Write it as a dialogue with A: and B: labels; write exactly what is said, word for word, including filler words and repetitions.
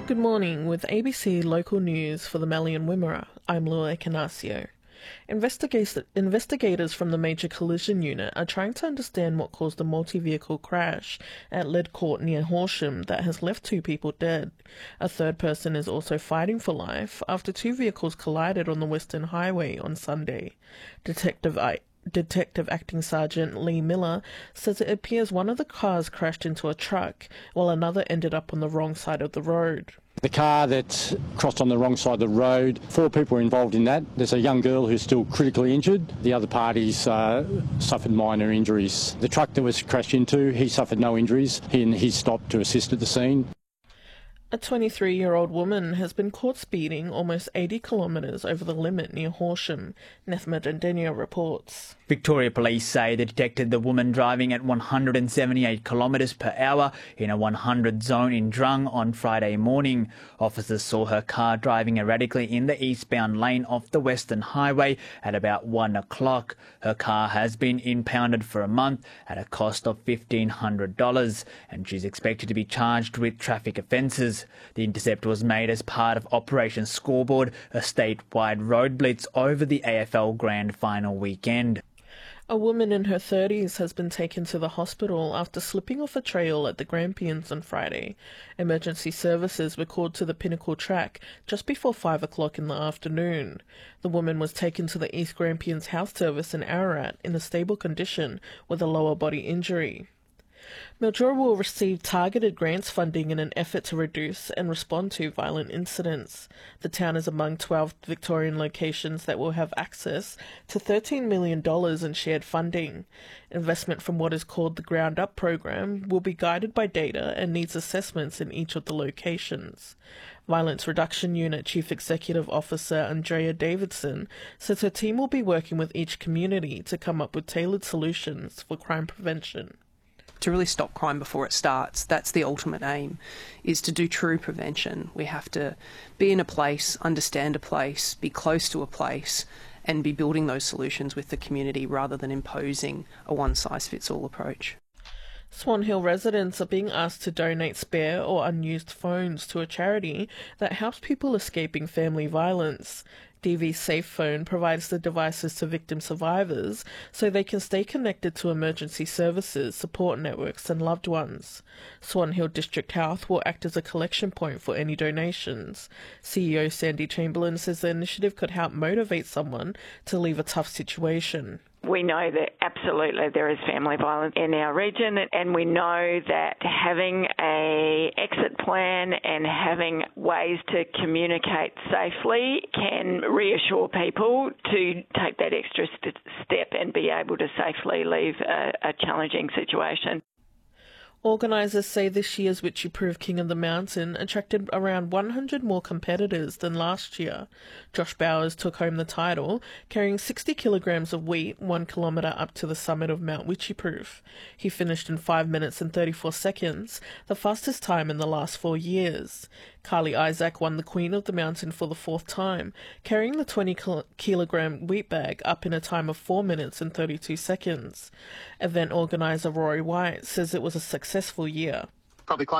A: Good morning. With A B C Local News for the Mallee and Wimmera, I'm Lua Ekanasio. Investigators, investigators from the Major Collision Unit are trying to understand what caused a multi-vehicle crash at Lead Court near Horsham that has left two people dead. A third person is also fighting for life after two vehicles collided on the Western Highway on Sunday. Detective I Detective Acting Sergeant Lee Miller says it appears one of the cars crashed into a truck while another ended up on the wrong side of the road.
B: The car that crossed on the wrong side of the road, four people were involved in that. There's a young girl who's still critically injured. The other parties uh, suffered minor injuries. The truck that was crashed into, he suffered no injuries. He and he stopped to assist at the scene.
A: A twenty-three-year-old woman has been caught speeding almost eighty kilometres over the limit near Horsham, Nethma Dendenia reports.
C: Victoria Police say they detected the woman driving at one hundred seventy-eight kilometres per hour in a one hundred zone in Drung on Friday morning. Officers saw her car driving erratically in the eastbound lane off the Western Highway at about one o'clock. Her car has been impounded for a month at a cost of fifteen hundred dollars and she's expected to be charged with traffic offences. The intercept was made as part of Operation Scoreboard, a statewide road blitz over the A F L Grand Final weekend.
A: A woman in her thirties has been taken to the hospital after slipping off a trail at the Grampians on Friday. Emergency services were called to the Pinnacle track just before five o'clock in the afternoon. The woman was taken to the East Grampians Health Service in Ararat in a stable condition with a lower body injury. Mildura will receive targeted grants funding in an effort to reduce and respond to violent incidents. The town is among twelve Victorian locations that will have access to thirteen million dollars in shared funding. Investment from what is called the Ground Up program will be guided by data and needs assessments in each of the locations. Violence Reduction Unit Chief Executive Officer Andrea Davidson says her team will be working with each community to come up with tailored solutions for crime prevention.
D: To really stop crime before it starts, that's the ultimate aim, is to do true prevention. We have to be in a place, understand a place, be close to a place, and be building those solutions with the community rather than imposing a one-size-fits-all approach.
A: Swan Hill residents are being asked to donate spare or unused phones to a charity that helps people escaping family violence. D V Safe Phone provides the devices to victim survivors so they can stay connected to emergency services, support networks and loved ones. Swan Hill District Health will act as a collection point for any donations. C E O Sandy Chamberlain says the initiative could help motivate someone to leave a tough situation.
E: We know that absolutely there is family violence in our region, and we know that having an exit plan and having ways to communicate safely can reassure people to take that extra st- step and be able to safely leave a, a challenging situation.
A: Organisers say this year's Witchy-Proof King of the Mountain attracted around one hundred more competitors than last year. Josh Bowers took home the title, carrying sixty kilograms of wheat one kilometre up to the summit of Mount Witchy-Proof. He finished in five minutes and thirty-four seconds, the fastest time in the last four years. Carly Isaac won the Queen of the Mountain for the fourth time, carrying the twenty kilogram wheat bag up in a time of four minutes and thirty-two seconds. Event organiser Rory White says it was a successful year.
F: Probably quite